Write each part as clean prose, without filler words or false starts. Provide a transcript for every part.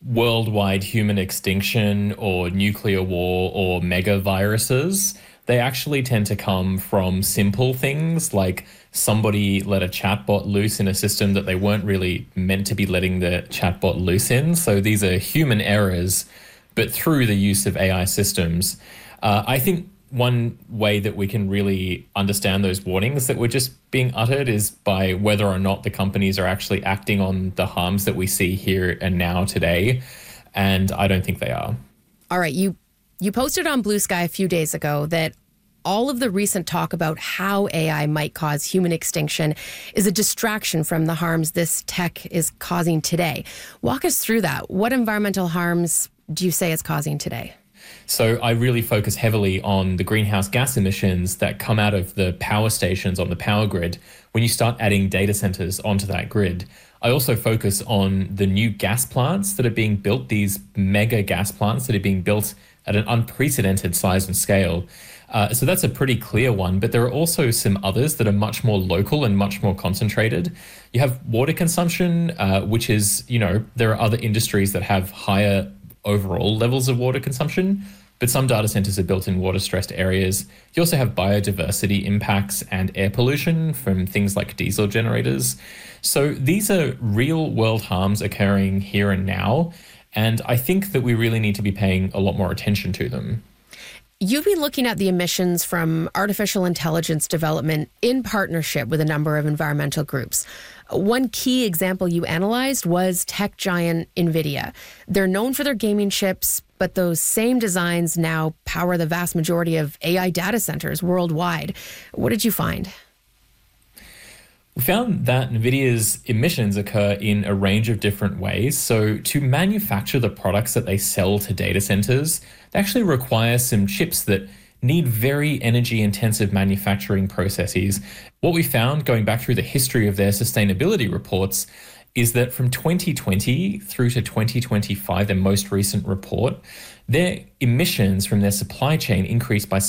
worldwide human extinction or nuclear war or mega viruses, they actually tend to come from simple things like somebody let a chatbot loose in a system that they weren't really meant to be letting the chatbot loose in. So these are human errors, but through the use of AI systems. I think one way that we can really understand those warnings that were just being uttered is by whether or not the companies are actually acting on the harms that we see here and now today. And I don't think they are. All right. You posted on Blue Sky a few days ago that all of the recent talk about how AI might cause human extinction is a distraction from the harms this tech is causing today. Walk us through that. What environmental harms do you say it's causing today? So I really focus heavily on the greenhouse gas emissions that come out of the power stations on the power grid when you start adding data centers onto that grid. I also focus on the new gas plants that are being built, these mega gas plants that are being built at an unprecedented size and scale. So that's a pretty clear one, but there are also some others that are much more local and much more concentrated. You have water consumption, which is, there are other industries that have higher overall levels of water consumption, but some data centers are built in water-stressed areas. You also have biodiversity impacts and air pollution from things like diesel generators. So these are real-world harms occurring here and now, and I think that we really need to be paying a lot more attention to them. You've been looking at the emissions from artificial intelligence development in partnership with a number of environmental groups. One key example you analyzed was tech giant NVIDIA. They're known for their gaming chips, but those same designs now power the vast majority of AI data centers worldwide. What did you find? We found that NVIDIA's emissions occur in a range of different ways. So to manufacture the products that they sell to data centers, they actually require some chips that need very energy-intensive manufacturing processes. What we found, going back through the history of their sustainability reports, is that from 2020 through to 2025, their most recent report, their emissions from their supply chain increased by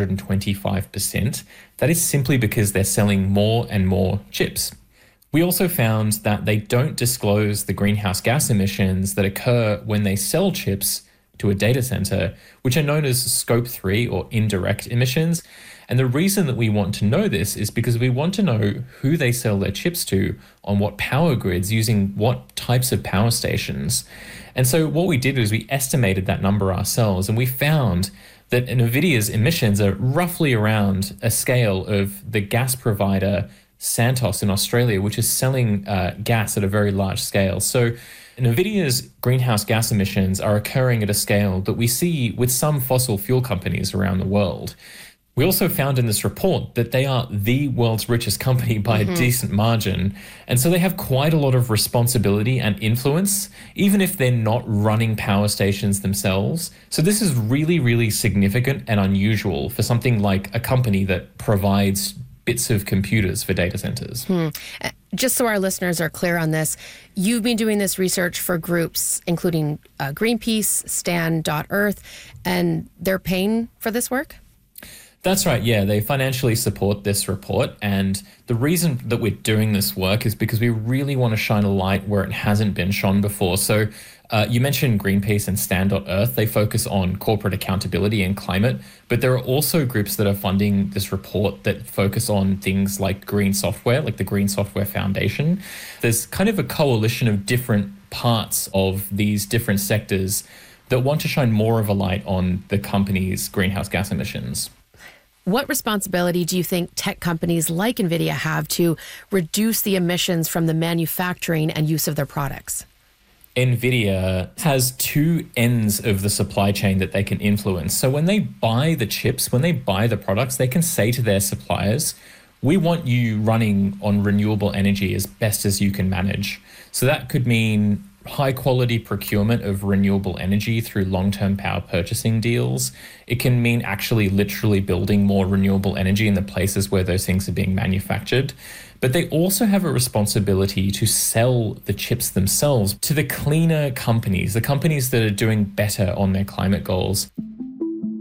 725%. That is simply because they're selling more and more chips. We also found that they don't disclose the greenhouse gas emissions that occur when they sell chips to a data center, which are known as Scope 3 or indirect emissions. And the reason that we want to know this is because we want to know who they sell their chips to, on what power grids, using what types of power stations. And so what we did is we estimated that number ourselves, and we found that NVIDIA's emissions are roughly around a scale of the gas provider Santos in Australia, which is selling gas at a very large scale. So NVIDIA's greenhouse gas emissions are occurring at a scale that we see with some fossil fuel companies around the world. We also found in this report that they are the world's richest company by a decent margin. And so they have quite a lot of responsibility and influence, even if they're not running power stations themselves. So this is really, really significant and unusual for something like a company that provides bits of computers for data centers. Just so our listeners are clear on this, you've been doing this research for groups including Greenpeace, Stand.Earth, and they're paying for this work? That's right, yeah. They financially support this report. And the reason that we're doing this work is because we really want to shine a light where it hasn't been shone before. So you mentioned Greenpeace and Stand.Earth. They focus on corporate accountability and climate, but there are also groups that are funding this report that focus on things like green software, like the Green Software Foundation. There's kind of a coalition of different parts of these different sectors that want to shine more of a light on the company's greenhouse gas emissions. What responsibility do you think tech companies like NVIDIA have to reduce the emissions from the manufacturing and use of their products? NVIDIA has two ends of the supply chain that they can influence. So when they buy the chips, when they buy the products, they can say to their suppliers, we want you running on renewable energy as best as you can manage. So that could mean high quality procurement of renewable energy through long-term power purchasing deals. It can mean actually literally building more renewable energy in the places where those things are being manufactured. But they also have a responsibility to sell the chips themselves to the cleaner companies, the companies that are doing better on their climate goals.